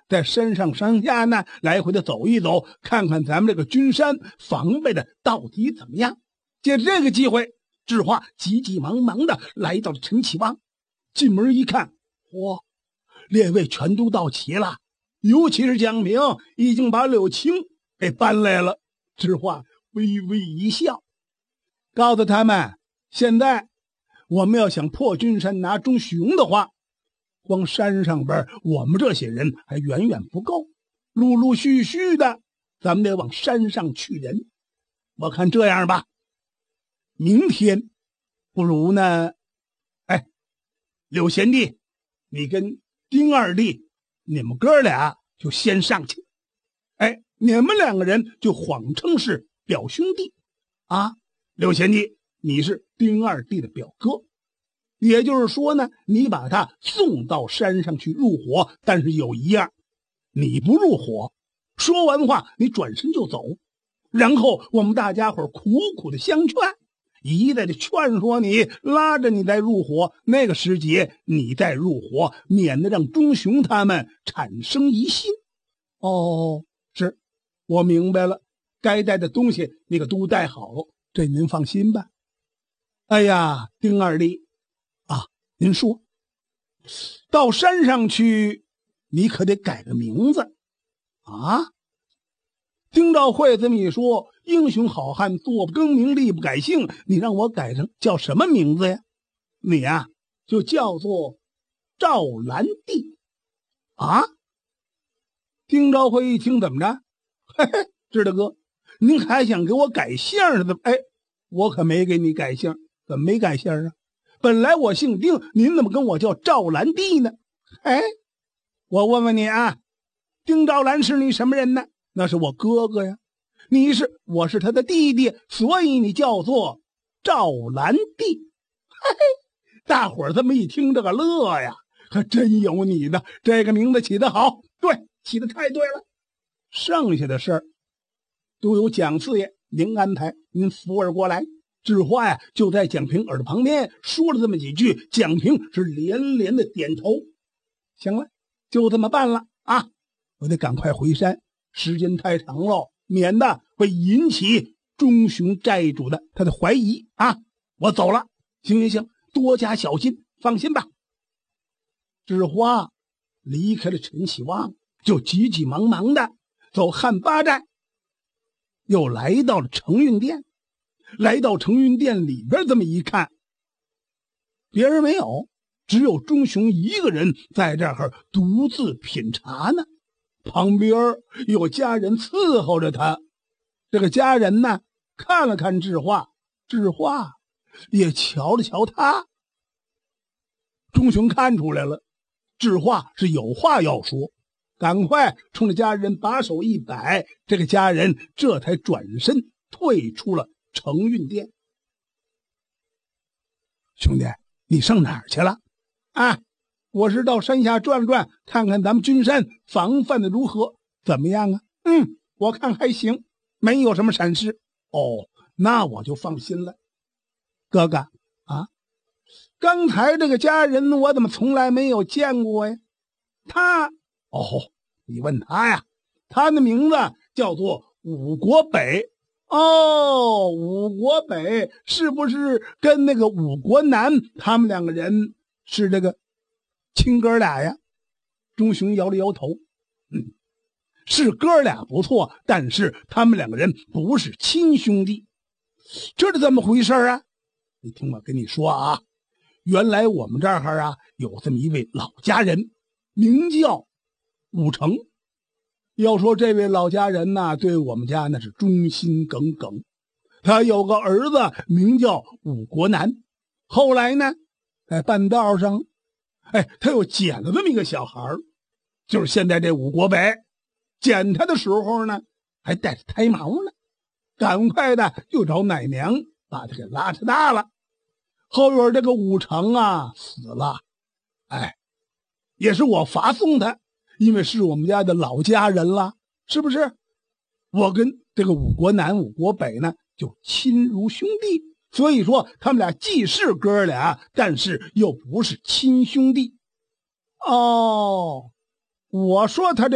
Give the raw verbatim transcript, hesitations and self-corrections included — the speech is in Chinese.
在山上山下呢来回的走一走，看看咱们这个君山防备的到底怎么样。借着这个机会，智化急急忙忙的来到了陈启旺，进门一看，嚯，列位全都到齐了，尤其是蒋平已经把柳青给搬来了。智化微微一笑，告诉他们，现在我们要想破君山拿钟雄的话，光山上边我们这些人还远远不够，陆陆续续的咱们得往山上去人。我看这样吧，明天不如呢，哎，柳贤弟你跟丁二弟你们哥俩就先上去，哎，你们两个人就谎称是表兄弟啊。柳贤弟你是丁二弟的表哥，也就是说呢，你把他送到山上去入伙，但是有一样，你不入伙，说完话你转身就走，然后我们大家伙苦苦的相劝，一再的劝说你，拉着你再入伙，那个时节你再入伙，免得让钟雄他们产生疑心。哦，是，我明白了，该带的东西你可都带好，这您放心吧。哎呀，丁二弟啊，您说到山上去你可得改个名字啊。丁兆会这么一说，英雄好汉坐不更名，立不改姓，你让我改成叫什么名字呀？你呀、啊、就叫做赵兰弟啊。丁兆会一听，怎么着？嘿嘿，知道哥，您还想给我改姓儿呢？哎，我可没给你改姓，怎么没改姓啊？本来我姓丁，您怎么跟我叫赵兰弟呢？哎，我问问你啊，丁兆兰是你什么人呢？那是我哥哥呀，你是我是他的弟弟，所以你叫做赵兰弟。嘿嘿，大伙儿这么一听，这个乐呀，可真有你的，这个名字起得好，对，起得太对了。剩下的事儿都由蒋四爷您安排，您扶耳过来。智化呀，就在蒋平耳朵旁边说了这么几句，蒋平是连连的点头。行了，就这么办了啊！我得赶快回山，时间太长了，免得会引起钟雄寨主的他的怀疑啊！我走了，行行行，多加小心，放心吧。智化离开了陈启旺，就急急忙忙的走汉八寨，又来到了承运殿。来到承运殿里边，这么一看，别人没有，只有钟雄一个人在这儿独自品茶呢。旁边有家人伺候着他。这个家人呢，看了看智化，智化也瞧了瞧他。钟雄看出来了，智化是有话要说，赶快冲着家人把手一摆，这个家人这才转身退出了承运殿。兄弟，你上哪儿去了？啊，我是到山下转了转，看看咱们君山防范的如何，怎么样啊？嗯，我看还行，没有什么闪失。哦，那我就放心了。哥哥啊，刚才这个家人我怎么从来没有见过呀？他，哦，你问他呀，他的名字叫做武国北。哦，武国北是不是跟那个武国南他们两个人是这个亲哥俩呀？钟雄摇了摇头，嗯，是哥俩不错，但是他们两个人不是亲兄弟。这是怎么回事啊？你听我跟你说啊，原来我们这儿啊有这么一位老家人，名叫武成。要说这位老家人呢，对我们家那是忠心耿耿。他有个儿子名叫武国南，后来呢，在半道上，哎，他又捡了这么一个小孩，就是现在这武国北。捡他的时候呢，还带着胎毛呢，赶快的就找奶娘把他给拉扯大了。后边这个武成啊死了，哎，也是我罚送他。因为是我们家的老家人了，是不是？我跟这个武国南、武国北呢，就亲如兄弟，所以说他们俩既是哥俩，但是又不是亲兄弟。哦，我说他这